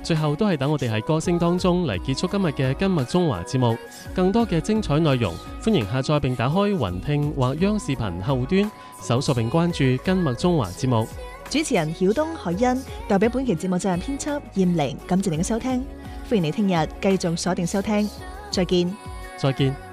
最後都係等我哋喺歌聲當中嚟結束今日嘅今麥中華節目。更多嘅精彩內容，歡迎下載並打開雲聽或央視頻後端，搜索並關注今麥中華節目。 主持人曉東、海欣，代表本期節目責任編輯燕玲，感謝您嘅收聽，歡迎你聽日繼續鎖定收聽，再見。 再見。